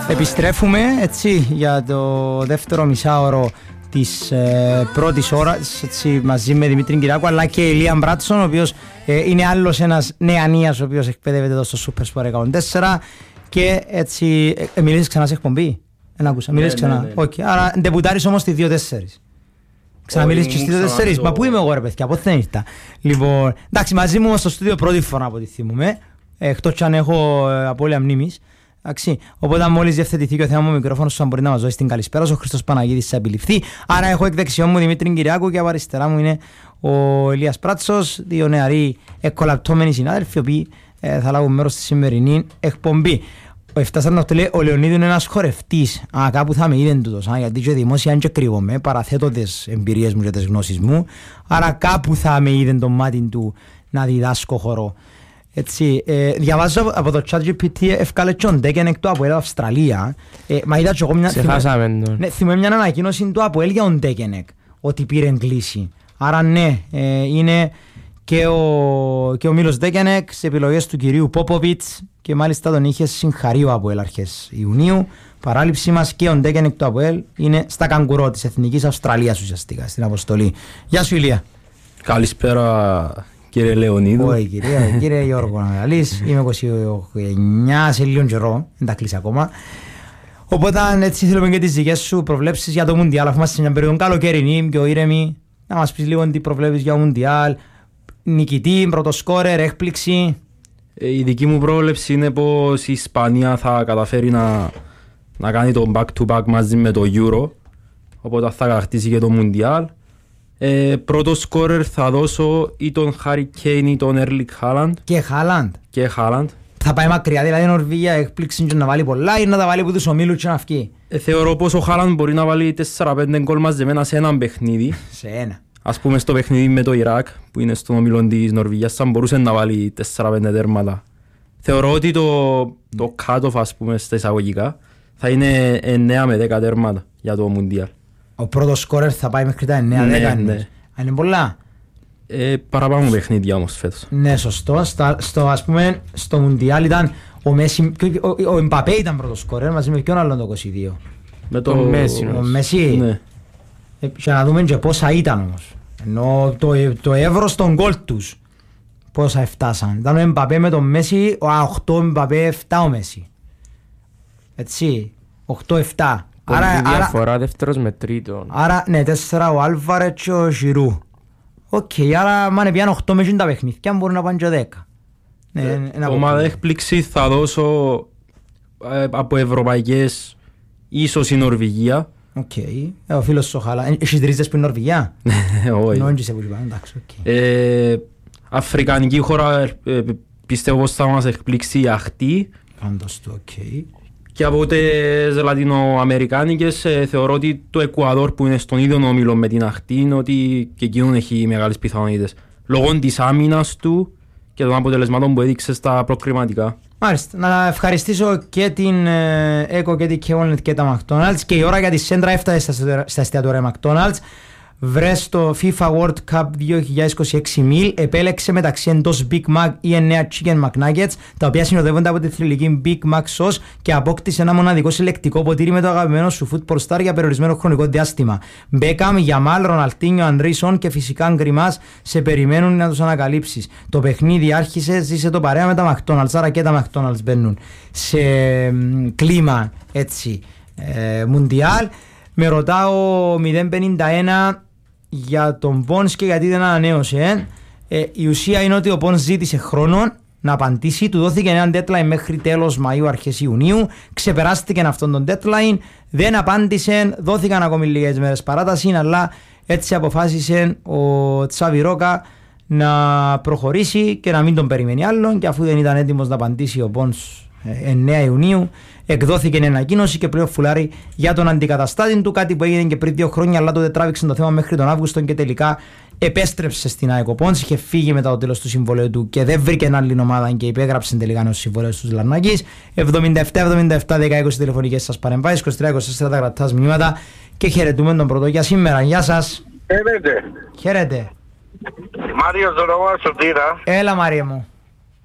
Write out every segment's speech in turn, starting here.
Επιστρέφουμε έτσι για το δεύτερο μισάωρο της πρώτης ώρας έτσι, μαζί με Δημήτρη Κυράκου αλλά και Ηλία Μπράτσον, ο οποίος είναι άλλος ένας νεανίας ο οποίος εκπαιδεύεται εδώ στο Super Sport 104 και έτσι μιλήσεις ξανά σε εκπομπή. Δεν άκουσα, μιλήσεις ξανά. Ναι. Okay. Άρα ντεπουτάρεις όμως στη 2-4. Ξαναμιλήσεις και στη 2-4. Μα πού είμαι εγώ ρε παιδιά, πότε δεν ήρθα. Λοιπόν, εντάξει, μαζί μου στο στούντιο πρώτη φορά από ό,τι θυμούμαι. Εκτός κι αν έχω απώλεια μνήμης. Οπότε μόλις διευθετηθεί και ο θέμα μου μικρόφωνος σου μπορεί να μας δώσει την καλησπέρα σου, ο Χρήστος Παναγίδης θα επιληφθεί. Άρα έχω εκ δεξιών μου Δημήτρη Κυράκου και από αριστερά μου είναι ο Ηλίας Πράτσος, δύο νεαροί εκκολαπτώμενοι συνάδελφοι, οι οποίοι θα λάβουν μέρος στη σημερινή εκπομπή. Ο 748 λέει, ο Λεωνίδου είναι ένας χορευτής. Κάπου θα με είδεν τούτος, γιατί και δημόσια και κρύβομαι, παραθέτω τις εμπειρίες μου και τις γνώσεις μου. Άρα κάπου θα με είδεν το μάτι του να διδάσκω χορό. Έτσι, διαβάζω από το ChatGPT ευκάλε και ο Ντέκενεκ του Αποέλ Αυστραλία. Μα είδα και εγώ μια... θυμάμαι μια ανακοίνωση του Αποέλ για τον Ντέκενεκ, ότι πήρε κλίση. Άρα ναι, είναι και ο Μίλος Ντέκενεκ σε επιλογές του κυρίου Πόποβιτς και μάλιστα τον είχε συγχαρεί ο Αποέλ αρχές Ιουνίου. Παράληψή μας και ο Ντέκενεκ του Αποέλ είναι στα καγκουρό της Εθνικής Αυστραλίας ουσιαστικά, στην αποστολή. Γεια σου Ηλία. Καλησπέρα. Κύριε Λεωνίδου. Όχι κύριε Γιώργο Ναγαλής, είμαι 29 σε λίγο καιρό, δεν τα κλείσει ακόμα. Οπότε έτσι θέλουμε και τις δικές σου προβλέψεις για το Μουντιάλ, αφού είμαστε σε μια περίοδο καλοκαιρινή, πιο ήρεμη. Να μας πεις λίγο τι προβλέπεις για το Μουντιάλ, νικητή, πρωτοσκόρερ, έκπληξη. Η δική μου πρόβλεψη είναι πως η Ισπανία θα καταφέρει να κάνει το back-to-back μαζί με το Euro, οπότε θα κατακτήσει και το Μουντιάλ. Πρώτο σκόρερ θα δώσω ή τον Harry Kane ή τον Erling Haaland. Και Haaland. Θα πάει μακριά, δηλαδή η Νορβηγία έκπληξη και να βάλει πολλά ή να τα βάλει από τους ομίλους και να φκεί. Θεωρώ πως ο Haaland μπορεί να βάλει 4-5 γκολ μαζεμένα σε έναν παιχνίδι. Σε ένα. Ας πούμε στο παιχνίδι με το Ιράκ που είναι στον ομίλο της Νορβηγίας θα μπορούσε να βάλει 4-5 τέρματα. Θεωρώ ότι το cut-off ας πούμε στα εισαγωγικά θα είναι 9 με 10 τέρματα για το Μουντιάλ. Ο πρώτος σκόρερ θα πάει μέχρι τα 9-10. Ναι. Είναι πολλά. Παραπάνω παιχνίδια όμως φέτος. Ναι, σωστό. Ας πούμε στο Μουντιάλ ήταν ο Μέση, ο Εμπαπέ ήταν πρώτος σκόρερ μαζί με ποιον άλλον το 22. Με τον Μέση. Ο Μέση. Ναι. Και να δούμε και πόσα ήταν όμως. Ενώ το εύρος των γκολ τους πόσα εφτάσαν. Ήταν ο Εμπαπέ με τον Μέση, 8 Εμπαπέ, 7 ο Μέση. Έτσι, 8-7. Άρα διαφορά δεύτερος με τρίτον. Άρα ναι, 4 ο Άλβαρετ και ο Ζιρού. Οκ, άρα αν πιάνε 8 με τα παιχνίδια μπορεί να πάνε και 10. Ομάδα έκπληξη θα δώσω από ευρωπαϊκές ίσως η Νορβηγία. Οκ, ο φίλος σου Χάλα. Έχεις τρίζες που είναι Νορβηγία? Όχι. Αφρικανική χώρα πιστεύω πως θα μας εκπλήξει η Αχτή. Φανταστό, οκ. Και από τις λατινοαμερικάνικες θεωρώ ότι το Εκουαδόρ που είναι στον ίδιο όμιλο με την Αχτή είναι ότι και εκείνον έχει μεγάλες πιθανότητες. Λόγω της άμυνας του και των αποτελεσμάτων που έδειξε στα προκριματικά. Μάλιστα. Να ευχαριστήσω και την ΕΚΟ και την Keonet και τα McDonald's και η ώρα για τη Σέντρα έφτασε στα εστιατόρια McDonald's. Βρες στο FIFA World Cup 2026 meal, επέλεξε μεταξύ εντός Big Mac ή 9 Chicken McNuggets, τα οποία συνοδεύονται από τη θρυλική Big Mac Sauce και απόκτησε ένα μοναδικό συλλεκτικό ποτήρι με το αγαπημένο σου football star για περιορισμένο χρονικό διάστημα. Μπέκαμ, Γιαμάλ, Ροναλντίνιο, Ανρίσον και φυσικά Γκριμάς σε περιμένουν να τους ανακαλύψεις. Το παιχνίδι άρχισε, ζήσε το παρέα με τα McDonald's, άρα και τα McDonald's μπαίνουν σε κλίμα έτσι μουντιάλ. Με ρωτάω 051 για τον Πόνς και γιατί δεν ανανέωσε. Η ουσία είναι ότι ο Πόνς ζήτησε χρόνο να απαντήσει. Του δόθηκε ένα deadline μέχρι τέλος Μαΐου, αρχές Ιουνίου. Ξεπεράστηκε αυτόν τον deadline. Δεν απάντησε. Δόθηκαν ακόμη λίγες μέρες παράταση, αλλά έτσι αποφάσισε ο Τσάβι Ρόκα να προχωρήσει και να μην τον περιμένει άλλον. Και αφού δεν ήταν έτοιμος να απαντήσει ο Πόνς 9 Ιουνίου, εκδόθηκε η ανακοίνωση και πλέον φουλάρει για τον αντικαταστάτη του, κάτι που έγινε και πριν 2 χρόνια, αλλά τότε τράβηξε το θέμα μέχρι τον Αύγουστο και τελικά επέστρεψε στην ΑΕΚ. Ο Πόνς είχε φύγει μετά το τέλος του συμβολέου του και δεν βρήκε άλλη ομάδα και υπέγραψε τελικά νέο συμβολέο στους Λαρνάκης. 77-77-10-20 τηλεφωνικές σας παρεμβάσεις, 23-24 τα κρατάς μηνύματα και χαιρετούμε τον πρώτο για σήμερα. Γεια σας. Χαίρετε. Χαίρετε. Μάριος Δωρογάς, Σωτήρα. Έλα Μάρια μου.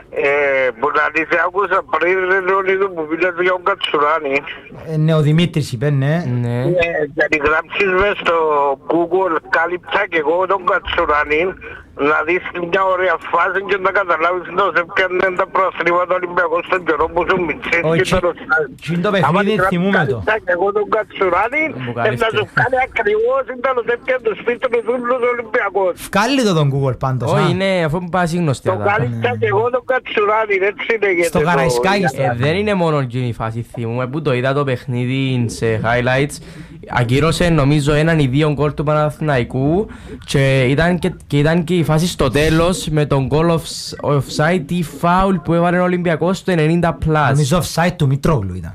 Που να δεις, άκουσα πριν Λεωνίδου που πήλες για τον Κατσουράνη. Ναι, ο Δημήτρης είπε, ναι. Γιατί γράψεις μες στο Google, κάλυψα και εγώ τον Κατσουράνη, να δεις μια ωραία φάση και να καταλάβεις να σε πιάνε τα προαθλήματα Ολυμπιακός στον καιρό που σου μητσές και το ροστάζει. Τι είναι το παιχνίδι, θυμούμε το. Κάλυψα και εγώ τον Κατσουράνη, να σου κάνει ακριβώς να σε πιάνε τους φίτρους ούλους Ολυμπιακός. Βγάλει το τον Google πάντως. Όχι, ναι, αφού μου πάει σύγνωστη. Το κάλυψα και εγώ τον Κατσουράνη, έτσι λέγεται. Στο Καραϊσκάκι. Δεν είναι μόνο εκείνη η φάση, θυμούμε που το είδα το παιχνίδι σε highlights. Ακύρωσε νομίζω έναν ή δύο γκολ του Παναθηναϊκού και ήταν και η φάση στο τέλος με τον γκολ offside ή foul που έβαλε ο Ολυμπιακός στο 90+. Νομίζω offside του Μητρόγλου ήταν.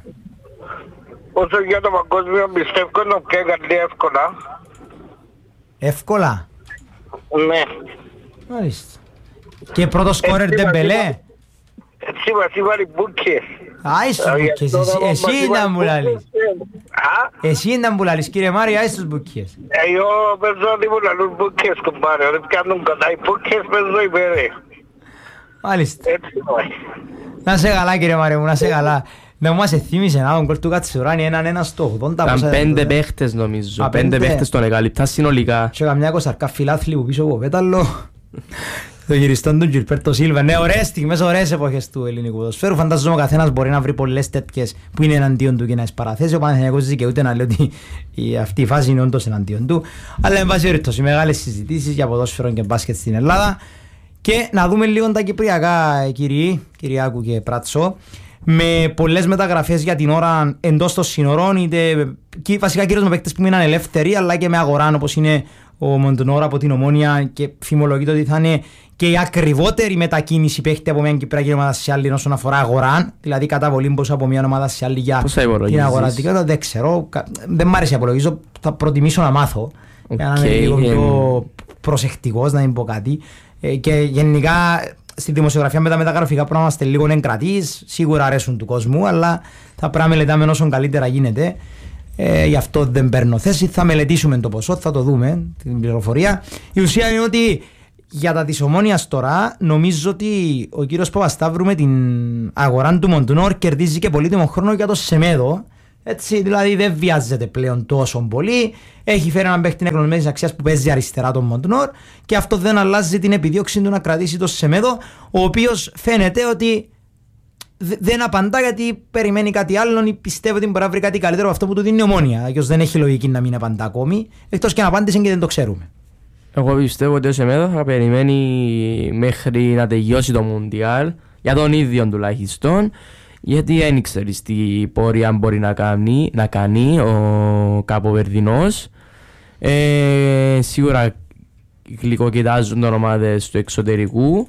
Όσο για το παγκόσμιο πιστεύω να πιέγανε εύκολα. Εύκολα. Ναι. Μάλιστα. Και πρώτο σκόρερ Ντεμπελέ. Έτσι μας είπαν οι μπούκες. Άις τους μπουκιές, εσύ ήταν που λαλείς. Εσύ ήταν που λαλείς κύριε Μάρη, άις τους μπουκιές. Εγώ παίζω ότι μου λαλούν μπούκες κουμπάρε, δεν πιάνουν κατά οι μπούκες παίζω υπέρε. Μάλιστα. Έτσι πάει. Να σε καλά κύριε Μάρη μου, να σε καλά. Να μου μας εθύμισε να τον κόλ του Κατσουράνη έναν στο 80. Ήταν 5 παίχτες νομίζω, 5 παίχτες τον εγκαλυπτά συνολικά. Και καμιά κοσαρκά φιλάθλοι που πίσω από πέταλο. Το γυριστόν του Γιλπέρτο Σίλβα. Ναι, ωραίες στιγμές, ωραίες εποχές του ελληνικού ποδοσφαίρου. Φαντάζομαι ο καθένας μπορεί να βρει πολλές τέτοιες που είναι εναντίον του και να εισπαραθέσει. Ο Παναθηναϊκός δικαιούται να λέει ότι αυτή η φάση είναι όντως εναντίον του. Αλλά εν πάση περιπτώσει, μεγάλες συζητήσεις για ποδόσφαιρο και μπάσκετ στην Ελλάδα. Και να δούμε λίγο τα κυπριακά, Κυριάκου και Πράτσο. Με πολλές μεταγραφές για την ώρα εντός των σύνορων, είτε βασικά κυρίως με παίκτες που μείναν ελεύθεροι, αλλά και με αγοράν όπως είναι ο Μοντονόρα από την Ομόνια και φημολογείται ότι θα είναι και η ακριβότερη μετακίνηση παίχτη από μια κυπριακή ομάδα σε άλλη όσον αφορά αγοράν, δηλαδή καταβολή πως από μια ομάδα σε άλλη για την αγορατική. Δεν ξέρω, δεν μ' άρεσε να απολογίζω, θα προτιμήσω να μάθω για να είμαι λίγο πιο προσεκτικός, να μην πω κάτι. Και γενικά στη δημοσιογραφία με τα μεταγραφικά πρέπει να είμαστε λίγο εγκρατείς, σίγουρα αρέσουν του κόσμου, αλλά θα πρέπει να μελετάμε όσο καλύτερα γίνεται. Γι' αυτό δεν παίρνω θέση. Θα μελετήσουμε το ποσό, θα το δούμε την πληροφορία. Η ουσία είναι ότι για τα της Ομόνιας τώρα νομίζω ότι ο κύριος Παπασταύρου με την αγορά του Μοντουνόρ κερδίζει και πολύτιμο χρόνο για το Σεμέδο. Έτσι, δηλαδή δεν βιάζεται πλέον τόσο πολύ. Έχει φέρει έναν παίχτη εκλογμένης αξίας που παίζει αριστερά τον Μοντουνόρ και αυτό δεν αλλάζει την επιδίωξη του να κρατήσει το Σεμέδο, ο οποίος φαίνεται ότι δεν απαντά γιατί περιμένει κάτι άλλο ή πιστεύει ότι μπορεί να βρει κάτι καλύτερο από αυτό που του δίνει η Ομόνια. Ποιος δεν έχει λογική να μην απαντά ακόμη, εκτός και να απάντησε και δεν το ξέρουμε. Εγώ πιστεύω ότι ο Σεμέδο θα περιμένει μέχρι να τελειώσει το Μουντιάλ, για τον ίδιο τουλάχιστον, γιατί δεν ξέρεις τι πορεία μπορεί να κάνει ο Καποβερδινός. Σίγουρα γλυκοκοιτάζουν οι ομάδες του εξωτερικού.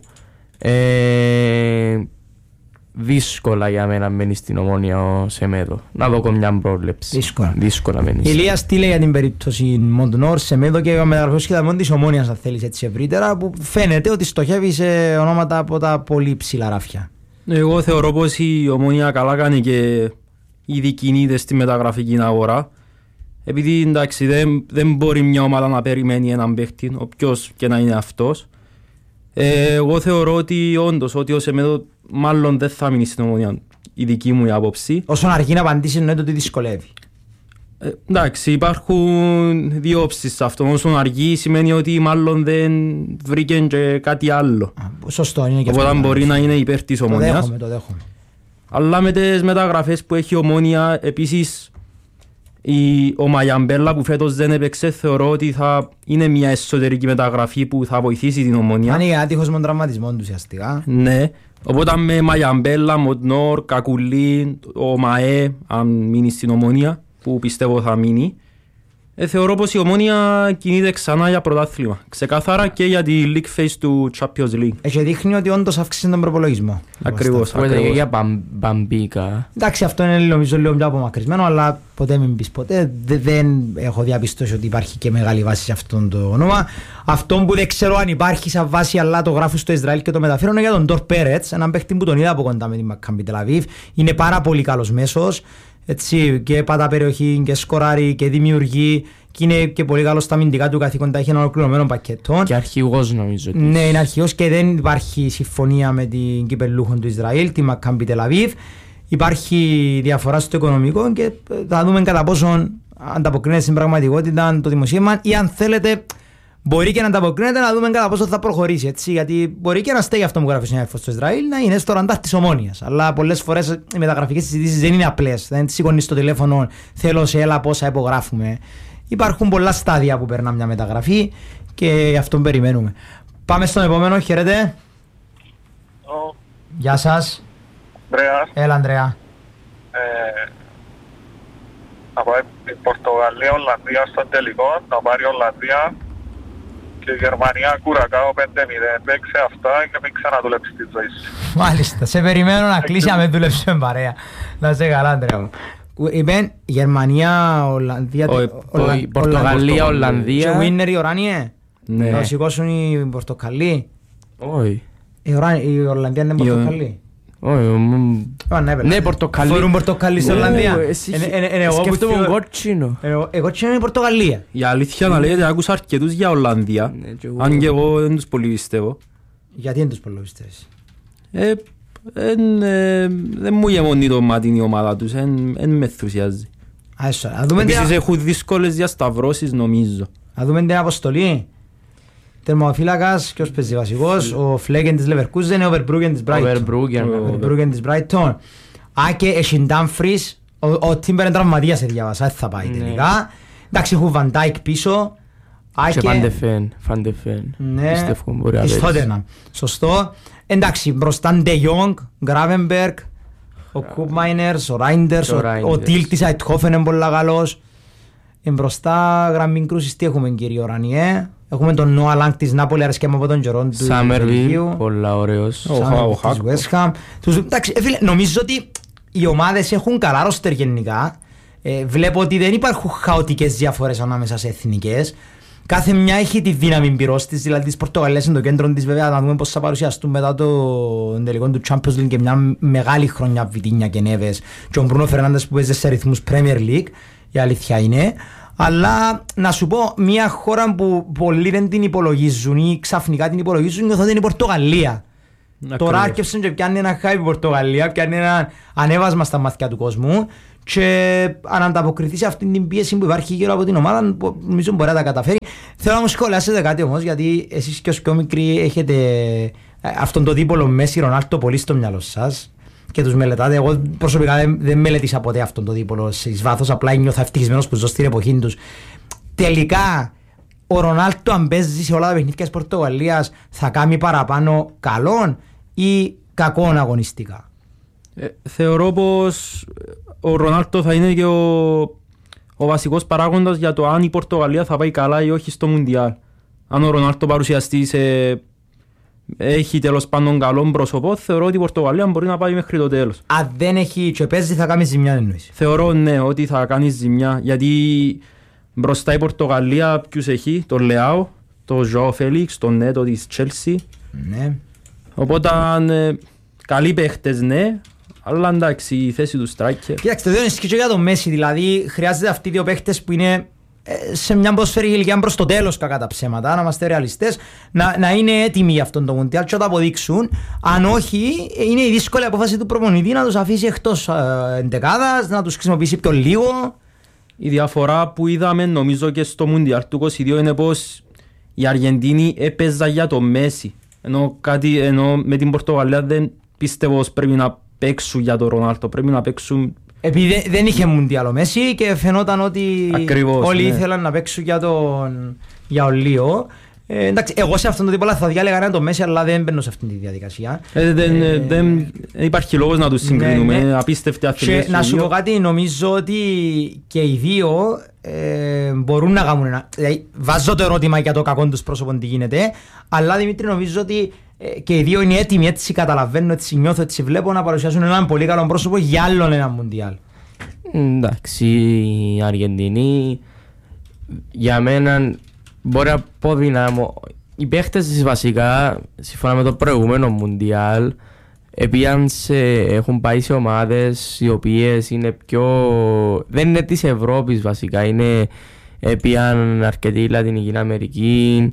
Δύσκολα για μένα μένει στην Ομόνια ο Σεμέδο. Να δω μια πρόβλεψη. Δύσκολα μένει. Ηλίας τι λέει για την περίπτωση Μοντουνόρ, Σεμέδο και ο μεταγραφικός σχεδιασμός της Ομόνιας, αν θέλεις έτσι ευρύτερα, που φαίνεται ότι στοχεύει σε ονόματα από τα πολύ ψηλά ράφια. Εγώ θεωρώ πως η Ομόνια καλά κάνει και ήδη κινείται στη μεταγραφική αγορά. Επειδή εντάξει δεν μπορεί μια ομάδα να περιμένει έναν παίχτη, όποιος και να είναι αυτός. Εγώ θεωρώ ότι όντως ότι ο Σεμέδο μάλλον δεν θα μείνει στην Ομόνια, η δική μου άποψη. Όσον αργεί να απαντήσει εννοείται ότι δυσκολεύει. Εντάξει, υπάρχουν δύο όψεις σε αυτό. Όσον αργεί σημαίνει ότι μάλλον δεν βρήκε και κάτι άλλο. Σωστό είναι και αυτό. Οπότε μπορεί να είναι υπέρ της Ομόνιας. Το δέχομαι. Αλλά με τις μεταγραφές που έχει η Ομόνια, επίσης ο Μαγιαμπέλα που φέτος δεν έπαιξε, θεωρώ ότι θα είναι μια εσωτερική μεταγραφή που θα βοηθήσει την Ομόνια. Αν είναι άτυχος με τον τραυματισμό του ουσιαστικά. Ναι. Οπότε με Μαγιαμπέλα, Μοντνόρ, Κακουλή, ο Μαέ, αν μείνει στην Ομόνια, που πιστεύω θα μείνει, θεωρώ πως η Ομόνια κινείται ξανά για πρωτάθλημα. Ξεκάθαρα και για τη league phase του Champions League. Έχει δείχνει ότι όντως αύξησε τον προπολογισμό. Ακριβώς. Για Μπαμπίκα. Εντάξει, αυτό είναι νομίζω λίγο πιο απομακρυσμένο, αλλά ποτέ μην πεις ποτέ. Δεν έχω διαπιστώσει ότι υπάρχει και μεγάλη βάση σε αυτό το όνομα. Αυτό που δεν ξέρω αν υπάρχει σαν βάση, αλλά το γράφω στο Ισραήλ και το μεταφέρω, είναι για τον Ντορ Πέρετς, έναν παίχτη που τον είδα από κοντά με την Μακάμπι Τελαβίβ. Είναι πάρα πολύ καλός μέσος. Έτσι, και πατά περιοχή και σκοράρει και δημιουργεί και είναι και πολύ καλό στα αμυντικά του καθήκοντα, έχει ένα ολοκληρωμένο πακέτο. Και αρχηγός νομίζω. Ναι, είναι αρχηγός και δεν υπάρχει συμφωνία με την κυπελλούχο του Ισραήλ, τη Μακάμπι Τελαβίβ. Υπάρχει διαφορά στο οικονομικό και θα δούμε κατά πόσον ανταποκρίνεται στην πραγματικότητα το δημοσίευμα ή αν θέλετε μπορεί και να ανταποκρίνεται να δούμε κατά πόσο θα προχωρήσει. Έτσι, γιατί μπορεί και να στέγει αυτό που γράφει ο συνάδελφος στο Ισραήλ να είναι στο ραντάρ της Ομόνοιας. Αλλά πολλές φορές οι μεταγραφικές συζητήσεις δεν είναι απλές. Δεν σηκώνεις στο τηλέφωνο, θέλω σε έλα πόσα υπογράφουμε. Υπάρχουν πολλά στάδια που περνά μια μεταγραφή και αυτόν περιμένουμε. Πάμε στον επόμενο, χαίρετε. Γεια σας. Ανδρέας. Έλα, Ανδρέα. Θα πάει η Πορτογαλία, Ολλανδία στον τελικό, θα πάρει η Ολλανδία και η Γερμανία κουρακάω 5-0. Παίξε αυτά και μην ξαναδουλέψει τη ζωή σου. Μάλιστα, σε περιμένω να κλείσει αν με δουλέψουμε παρέα. Να είσαι καλά, Ανδρέα μου. Είπεν Γερμανία, Ολλανδία... Πορτογαλία, Ολλανδία. Και Winner οι οράνιε. Ναι. Θα σηκώσουν οι Πορτοκαλοί. Όχι. Η Ολλανδία είναι Πορτοκαλοί. Ναι, πορτοκαλί. Φορούν πορτοκαλί στην Ολλανδία. Σκέφτομαι κότσινο. Εγώ τσίνω είναι η Πορτογαλία. Η αλήθεια να λέγεται, άκουσα αρκετούς για Ολλανδία, αν και εγώ δεν τους πολύ πιστεύω. Γιατί δεν τους πολύ πιστεύεις? Δεν μου γεμονεί το μάτι η ομάδα τους, δεν με ενθουσιάζει. Επίσης έχουν δύσκολες διασταυρώσεις νομίζω. Να δούμε την αποστολή. Τερμοφύλακας, ποιος παίζει βασικός, ο Φλέγεν της Λεβερκούζεν, ο Βερμπρούγεν της Brighton. Και έχει Ντάμφρις, ο Τίμπερ είναι τραυματίας, διάβασα, θα πάει τελικά. Εντάξει, έχουν Βαν Ντάικ πίσω. Και Φαντεφέν, πιστεύω μπορεί να παίξει. Σωστό. Εντάξει, μπροστά Ντε Γιόγκ, Γκράβενμπεργκ, ο Κουπμάινερς, ο Ράιντερς, ο Τίλ της Αιτχόφεν είναι πολύ καλός. Μπροστά γραμμή κρούσης τι έχουμε κύριε Ορανιέ? Έχουμε τον Νόα Λάγκ της Νάπολη, αρέσκαμε από τον καιρό του Σάμερβιλ, πολλά ωραίος. Ο West Ham. Νομίζω ότι οι ομάδες έχουν καλά ρόστερ γενικά. Βλέπω ότι δεν υπάρχουν χαοτικές διαφορές ανάμεσα σε εθνικές. Κάθε μια έχει τη δύναμη πυρός της, δηλαδή της Πορτογαλίας είναι το κέντρο της, βέβαια να δούμε πώς θα παρουσιαστούν μετά το τελικό του Champions League και μια μεγάλη χρονιά Βιτίνια και Νέβες και ο Μπρούνο Φερνάντες που παίζει σε ρυθμούς Premier League, η αλήθεια είναι. Αλλά να σου πω, μια χώρα που πολλοί δεν την υπολογίζουν ή ξαφνικά την υπολογίζουν, νιώθω ότι είναι η Πορτογαλία. Τώρα άρχισε και πιάνει ένα χάι η Πορτογαλία, πιάνει ένα ανέβασμα στα μάτια του κόσμου και αν ανταποκριθεί σε αυτή την πίεση που υπάρχει γύρω από την ομάδα, νομίζω μπορεί να τα καταφέρει. Θέλω να μου σχολιάσετε κάτι όμως, γιατί εσείς και ως πιο μικροί έχετε αυτόν το δίπολο Μέση Ρονάλντο πολύ στο μυαλό σας και τους μελετάτε. Εγώ προσωπικά δεν μελετήσα ποτέ αυτόν το δίπολο εις βάθος, απλά νιώθω ευτυχισμένος που ζω στην εποχή τους. Τελικά, ο Ρονάλντο αν παίζει σε όλα τα παιχνίδια της Πορτογαλίας θα κάνει παραπάνω καλόν ή κακόν αγωνιστικά? Θεωρώ πως ο Ρονάλντο θα είναι και ο βασικός παράγοντας για το αν η Πορτογαλία θα πάει καλά ή όχι στο Μουντιάλ. Αν ο Ρονάλντο παρουσιαστεί έχει τέλος πάντων καλό πρόσωπο, θεωρώ ότι η Πορτογαλία μπορεί να πάει μέχρι το τέλος. Αν δεν έχει και παίζει θα κάνει ζημιά εννοείς? Θεωρώ ναι ότι θα κάνει ζημιά, γιατί μπροστά η Πορτογαλία ποιους έχει? Τον Λεάο, τον Ζωάο Φέλιξ, τον Νέτο της Τσέλσι. Ναι. Οπότε καλοί παίχτες ναι, αλλά εντάξει η θέση του striker. Κοιτάξτε, δεν ισχύει και για τον Μέση, δηλαδή χρειάζεται αυτοί οι δύο παίχτες που είναι σε μια ποδοσφαιρική ηλικία προς το τέλος, κακά τα ψέματα, να είμαστε ρεαλιστές, να είναι έτοιμοι για αυτόν τον Μουντιάλ και να το αποδείξουν. Αν όχι, είναι η δύσκολη απόφαση του προπονητή να τους αφήσει εκτός εντεκάδας, να τους χρησιμοποιήσει πιο λίγο. Η διαφορά που είδαμε νομίζω και στο Μουντιάλ του 22 είναι πως η Αργεντίνη έπαιζα για το Μέση, ενώ με την Πορτογαλία δεν πιστεύω πως πρέπει να παίξουν για τον Ρονάλντο, πρέπει να παίξουν. Επειδή δεν είχε Μουντιάλ ο Μέση και φαινόταν ότι ακριβώς, όλοι ναι, ήθελαν να παίξουν για ο Λίο. Εντάξει, εγώ σε αυτόν τον τύπο θα διάλεγα έναν το Μέση, αλλά δεν μπαίνω σε αυτήν τη διαδικασία. Δεν υπάρχει λόγος να τους συγκρίνουμε, ναι. Απίστευτη αθλητές. Και να σου πω κάτι, νομίζω ότι και οι δύο μπορούν να κάνουν ένα. Δηλαδή, βάζω το ερώτημα για το κακό τους πρόσωπο τι γίνεται, αλλά Δημήτρη νομίζω ότι και οι δύο είναι έτοιμοι, έτσι καταλαβαίνω, έτσι νιώθω, έτσι βλέπω να παρουσιάσουν έναν πολύ καλό πρόσωπο για άλλον ένα Μουντιάλ. Εντάξει, η Αργεντινή για μένα μπορεί να πω δυνάμω. Οι παίχτες της βασικά, σύμφωνα με το προηγούμενο Μουντιάλ, έχουν πάει σε ομάδες οι οποίες είναι πιο. Δεν είναι της Ευρώπης βασικά, είναι Έπιαν αρκετή Λατινική Αμερική.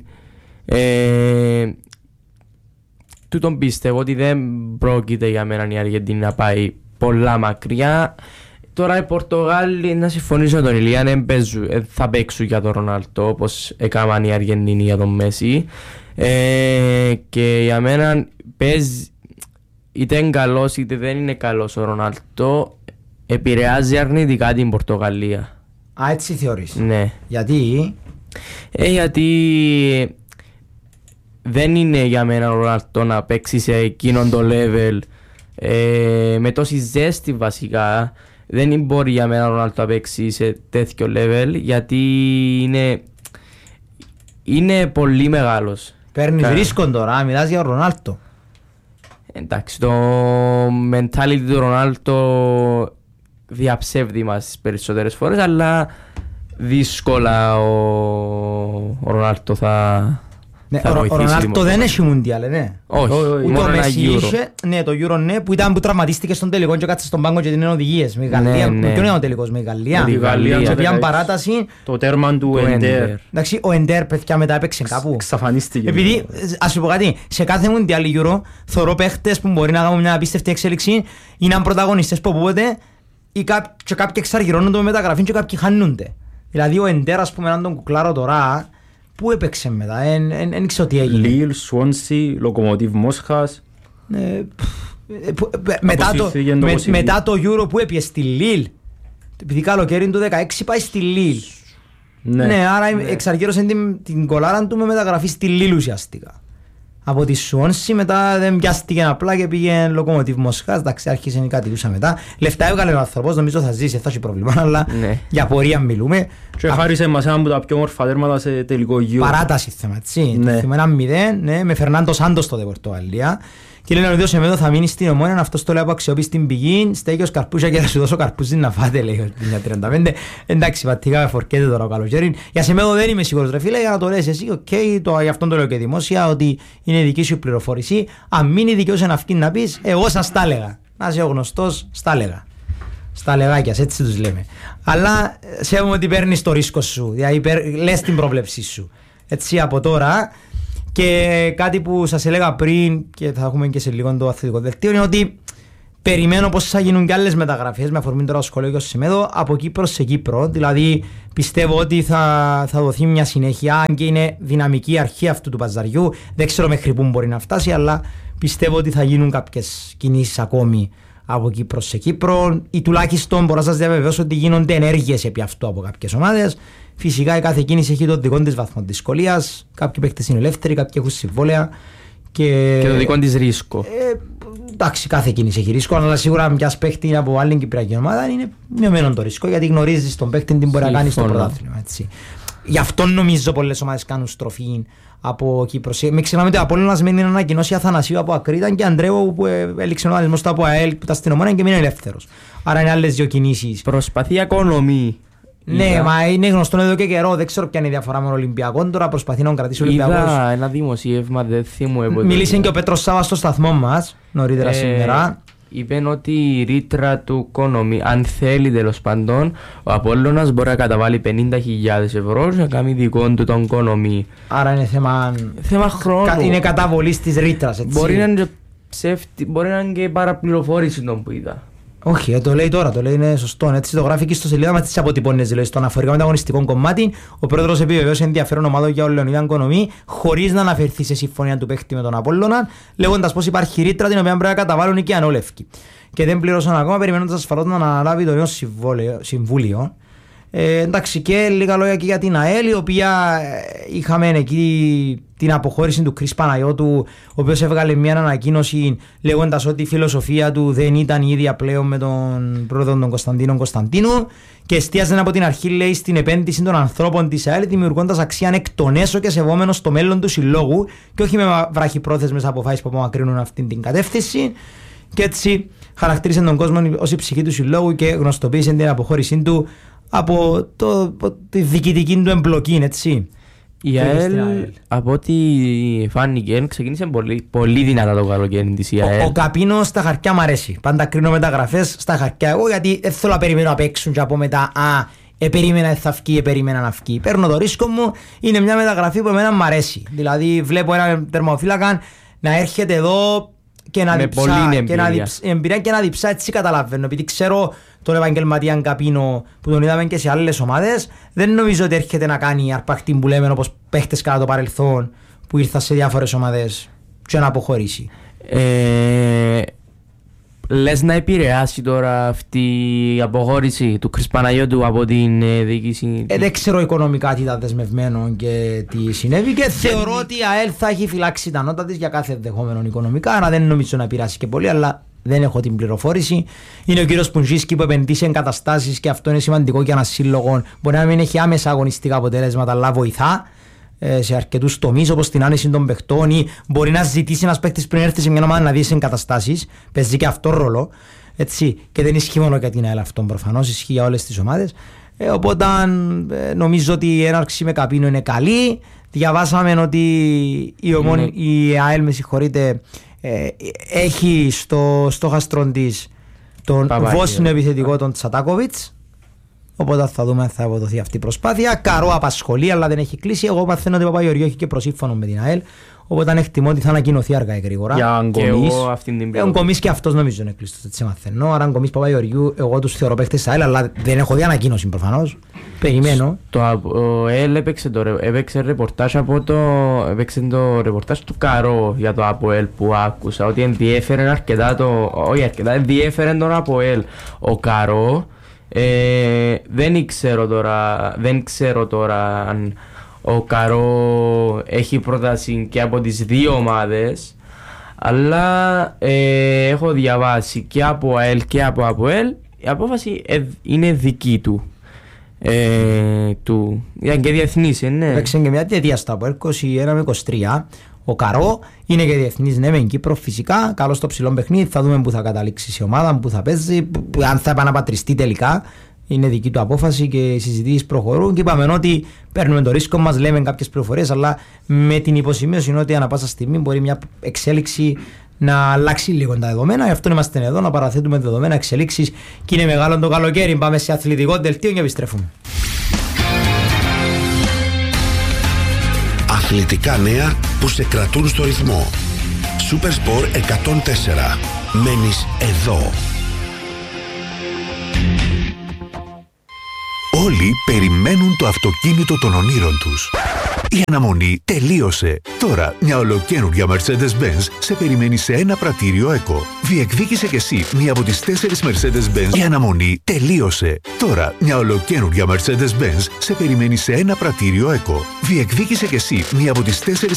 Τούτον πιστεύω ότι δεν πρόκειται για μένα η Αργεντινή να πάει πολλά μακριά. Τώρα οι Πορτογάλοι, να συμφωνήσω με τον Ηλία, θα παίξουν για τον Ρονάλντο όπως έκαναν οι Αργεντινοί για τον Μέση. Και για μένα είτε είναι καλός είτε δεν είναι καλός ο Ρονάλντο, επηρεάζει αρνητικά την Πορτογαλία. Α, έτσι θεωρείς? Ναι. Γιατί? Γιατί δεν είναι για μένα ο Ρονάλντο να παίξει σε εκείνον το level με τόση ζέστη βασικά. Δεν μπορεί για μένα ο Ρονάλντο να παίξει σε τέτοιο level γιατί είναι πολύ μεγάλος. Παίρνεις ρίσκον τώρα, μιλάς για τον Ρονάλντο. Εντάξει, το mentality του Ρονάλντο διαψεύδει μας περισσότερες φορές, αλλά δύσκολα ο Ρονάλντο θα βοηθήσει. Ο Ρονάλντο δεν έχει Μουντιάλ, ναι. Όχι, ούτε ο μόνο ένα Μέση Euro. είχε, ναι, το Euro ναι, που ήταν που τραυματίστηκε στον τελικό και κάτσε στον πάγκο και την οδηγίες. Με Γαλλία, Ναι. ποιον ήταν ο τελικός, με Γαλλία. Με τη Γαλλία, Και το πήγαν 16. παράταση. Το τέρμα του Εντέρ. Εντάξει, ο Εντέρ παιδιά μετά έπαιξε κάπου. Εξαφανίστηκε. Επειδή, ας σου πω κάτι, σε κάθε Μουντιάλ Euro θωρώ παίχτες που μπορεί να κάνουν μια απίστευτη εξέλιξη ή να είναι πρωταγωνιστές που οπότε και κάποιοι εξαργυρώνονται με μεταγραφή και κάποιοι χάνονται. Δηλαδή ο Εντέρ, ας πούμε, αν τον κουκλάρω τώρα, πού έπαιξε μετά, δεν ξέρω τι έγινε. Λίλ, Σουόνσι, Λοκομοτίβ Μόσχας. Μετά το Euro που έπιε στη Λίλ, επειδή καλοκαίρι του 2016 πάει στη Λίλ. Ναι, άρα εξαργύρωσε την κολάρα του με μεταγραφή στη Λίλ ουσιαστικά. Από τη Σουόνσι μετά δεν πιάστηκε απλά και πήγε Λοκομοτίβ Μοσχάς. Εντάξει, άρχισε η κατηγούσα μετά. Λεφτά έβγαλε ο άνθρωπος, νομίζω θα ζήσει, θα έχει πρόβλημα, αλλά για πορεία μιλούμε. Και χάρισε μας ένα από τα πιο μορφα τέρματα σε τελικό γύρο. Παράταση θέμα, έτσι. Ναι. Θυμάμαι ένα 0, ναι, με Φερνάντο Σάντος τότε Πορτογαλία. Και λένε ότι ο Σεμέδο θα μείνει στην Ομόνια, αυτός το λέει από αξιοπή στην πηγή, στέκει ως καρπούζια και θα σου δώσω καρπούζι να φάτε, λέει για 35. Εντάξει, πατήκα φορκέται τώρα ο καλοκαίρι. Για Σεμέδο δεν είμαι σίγουρος ρε φίλε, για να το λες εσύ, γι' αυτόν το λέω και δημόσια, ότι είναι δική σου πληροφόρηση. Αν μείνει δικαιούσε να φκεί να πεις, εγώ σας τα έλεγα. Να είσαι ο γνωστός, στα έλεγα. Στα λεγάκια, έτσι τους λέμε. Αλλά σέβομαι ότι παίρνεις το ρίσκο σου, δηλαδή λες την πρόβλεψή σου. Έτσι από τώρα. Και κάτι που σας έλεγα πριν και θα έχουμε και σε λίγο το αθλητικό δελτίο είναι ότι περιμένω πως θα γίνουν και άλλες μεταγραφές με αφορμή τώρα σχολείο και ο Σεμέδο από Κύπρο σε Κύπρο. Δηλαδή πιστεύω ότι θα δοθεί μια συνέχεια, αν και είναι δυναμική η αρχή αυτού του παζαριού. Δεν ξέρω μέχρι πού μπορεί να φτάσει, αλλά πιστεύω ότι θα γίνουν κάποιες κινήσεις ακόμη από Κύπρο σε Κύπρο ή τουλάχιστον μπορώ να σας διαβεβαιώσω ότι γίνονται ενέργειες επί αυτού από κάποιες ομάδες. Φυσικά η κάθε κίνηση έχει το δικό της βαθμό δυσκολίας. Κάποιοι παίκτες είναι ελεύθεροι, κάποιοι έχουν συμβόλαια. Και το δικό της ρίσκο. Εντάξει, κάθε κίνηση έχει ρίσκο, αλλά σίγουρα μιας παίκτη από άλλη κυπριακή ομάδα είναι μειωμένο το ρίσκο, γιατί γνωρίζεις τον παίκτη τι μπορεί να κάνει στο πρωτάθλημα. Γι' αυτό νομίζω πολλές ομάδες κάνουν στροφή από Κύπρο. Μην ξεχνάμε ότι ο Απόλλωνας μένει να ανακοινώσει Αθανασίου από Ακρίτα και Αντρέου που έληξε ο οργανισμός του από ΑΕΛ που ήταν στην Ομόνια και μείνει ελεύθερος. Άρα είναι άλλες δύο κινήσεις. Προσπαθεί οικονομή. Ναι, μα είναι γνωστό εδώ και καιρό. Δεν ξέρω ποια είναι η διαφορά με τον Ολυμπιακό. Τώρα προσπαθεί να κρατήσει ο Ολυμπιακός. Είδα ένα δημοσίευμα, δεν θυμούμαι. Μίλησε και ο Πέτρος Σάββας στο σταθμό μας νωρίτερα σήμερα. Είπε ότι η ρήτρα του οικονομή, αν θέλει τέλος πάντων, ο Απόλλωνας μπορεί να καταβάλει 50.000 ευρώ για να κάνει δικό του τον οικονομή. Άρα είναι θέμα χρόνου. Είναι καταβολής της ρήτρας, έτσι. Μπορεί να είναι και παραπληροφόρηση τον που είδα. Όχι, το λέει τώρα, το λέει είναι σωστό. Έτσι το γράφει και στο σελίδα μας τις αποτυπώνες. Δηλαδή, στο αναφορικά μεταγωνιστικό κομμάτι, ο πρόεδρος επιβεβαίωσε ενδιαφέρον ομάδο για Λεωνίδα Οικονομή, χωρίς να αναφερθεί σε συμφωνία του παίχτη με τον Απόλλωνα, λέγοντας πως υπάρχει ρήτρα την οποία πρέπει να καταβάλουν και οι ανόλευκοι. Και δεν πλήρωσαν ακόμα, περιμένοντας ασφαλώς να αναλάβει το νέο συμβούλιο. Εντάξει, και λίγα λόγια και για την ΑΕΛ, η οποία είχαμε εκεί την αποχώρηση του Κρίς Παναγιώτου, ο οποίος έβγαλε μια ανακοίνωση λέγοντας ότι η φιλοσοφία του δεν ήταν η ίδια πλέον με τον πρόεδρο τον Κωνσταντίνο Κωνσταντίνου και εστίαζε από την αρχή, λέει, στην επένδυση των ανθρώπων της ΑΕΛ, δημιουργώντας αξία εκ των έσω και σεβόμενος στο μέλλον του συλλόγου και όχι με βραχυπρόθεσμες αποφάσεις που απομακρύνουν αυτήν την κατεύθυνση. Και έτσι χαρακτήρισε τον κόσμο ως η ψυχή του συλλόγου και γνωστοποίησε την αποχώρησή του από τη διοικητική του εμπλοκή, έτσι. Η ΑΕΛ, από ό,τι φάνηκε, ξεκίνησε πολύ δυνατά το καλοκαίρι της η ΑΕΛ. Ο Καπίνος στα χαρτιά μου αρέσει. Πάντα κρίνω μεταγραφές στα χαρτιά εγώ, γιατί δεν θέλω να περιμένω να παίξουν και από μετά περίμενα θα βγει, περίμενα να βγει. Παίρνω το ρίσκο μου, είναι μια μεταγραφή που εμένα μου αρέσει. Δηλαδή βλέπω έναν τερματοφύλακα να έρχεται εδώ και να διψά, διψά, έτσι καταλαβαίνω. Επειδή ξέρω τον επαγγελματία Καπίνο που τον είδαμε και σε άλλες ομάδες, δεν νομίζω ότι έρχεται να κάνει αρπαχτή που λέμε όπως παίχτες κατά το παρελθόν που ήρθαν σε διάφορες ομάδες και να αποχωρήσει. Λες να επηρεάσει τώρα αυτή η αποχώρηση του Κρις Παναγιώτου από την διοίκηση? Δεν ξέρω οικονομικά τι ήταν δεσμευμένο και τι συνέβη και θεωρώ ότι η ΑΕΛ θα έχει φυλάξει τα νότα της για κάθε ενδεχόμενο οικονομικά, αλλά δεν νομίζω να επηρεάσει και πολύ, αλλά δεν έχω την πληροφόρηση. Είναι ο κύριος Πουντζίσκι που επενδύει σε εγκαταστάσεις και αυτό είναι σημαντικό για ένα σύλλογο. Μπορεί να μην έχει άμεσα αγωνιστικά αποτελέσματα, αλλά βοηθά σε αρκετούς τομείς όπως την άνεση των παιχτών ή μπορεί να ζητήσει ένας παίκτης πριν έρθει σε μια ομάδα να δει σε εγκαταστάσεις. Παίζει και αυτό ρόλο. Έτσι, και δεν ισχύει μόνο για την ΑΕΛ αυτό, προφανώς ισχύει για όλες τις ομάδες. Οπότε νομίζω ότι η έναρξη με Καπίνο είναι καλή. Διαβάσαμε ότι η ΑΕΛ, με συγχωρείτε, έχει στο στόχαστρο της τον Βόσνιο επιθετικό τον Τσατάκοβιτς. Οπότε θα δούμε αν θα αποδοθεί αυτή η προσπάθεια. Καρό απασχολεί, αλλά δεν έχει κλείσει. Εγώ μαθαίνω ότι ο Παπαγεωργίου έχει και προσύμφωνο με την ΑΕΛ. Οπότε αν εκτιμώ ότι θα ανακοινωθεί αργά ή γρήγορα. Για αν Γκομής και αυτός νομίζω είναι κλειστός, έτσι μαθαίνω. Άρα αν Γκομής Παπαγεωργίου, εγώ τους θεωρώ παίχτες της ΑΕΛ, αλλά δεν έχω δει ανακοίνωση προφανώς. Περιμένω. Το ΑΕΛ έπαιξε ρεπορτάζ έπαιξε το ρεπορτάζ του Καρό για το ΑΠΟΕΛ που άκουσα. Ότι ενδιέφερε αρκετά ενδιέφερε τον ΑΠΟΕΛ. Ο Καρό. Δεν ξέρω τώρα αν ο Καρό έχει πρόταση και από τις δύο ομάδες, αλλά έχω διαβάσει και από ΑΕΛ και από ΑΠΟΕΛ η απόφαση είναι δική του. Ήταν και διεθνής, ναι. Έπαιξε και μια διετία στα ΑΠΟΕΛ 21 με 23. Ο Καρό είναι και διεθνής, ναι, με Κύπρο φυσικά. Καλό στο ψηλό παιχνίδι. Θα δούμε πού θα καταλήξει η ομάδα, πού θα παίζει, αν θα επαναπατριστεί τελικά. Είναι δική του απόφαση και οι συζητήσεις προχωρούν. Και είπαμε ότι παίρνουμε το ρίσκο μας, λέμε κάποιες πληροφορίες, αλλά με την υποσημείωση ότι ανά πάσα στιγμή μπορεί μια εξέλιξη να αλλάξει λίγο τα δεδομένα. Γι' αυτό είμαστε εδώ να παραθέτουμε δεδομένα εξελίξεις. Και είναι μεγάλο το καλοκαίρι. Πάμε σε αθλητικό δελτίο και επιστρέφουμε. Αθλητικά νέα που σε κρατούν στο ρυθμό. Supersport 104. Μένεις εδώ. Όλοι περιμένουν το αυτοκίνητο των ονείρων τους. Η αναμονή τελείωσε. Τώρα μια ολοκαίνουργια Mercedes-Benz σε περιμένει σε ένα πρατήριο ΕΚΟ. Διεκδίκησε κι εσύ μία από τις 4 Mercedes-Benz. Η αναμονή τελείωσε. Τώρα μια ολοκαίνουργια Mercedes-Benz σε περιμένει σε ένα πρατήριο ΕΚΟ. Διεκδίκησε κι εσύ μία από τις 4